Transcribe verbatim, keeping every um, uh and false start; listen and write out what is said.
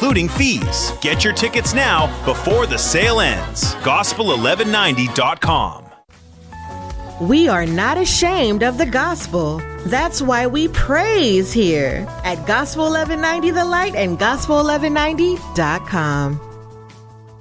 including fees. Get your tickets now before the sale ends. gospel eleven ninety dot com. We are not ashamed of the gospel. That's why we praise here at Gospel eleven ninety The Light and gospel eleven ninety dot com.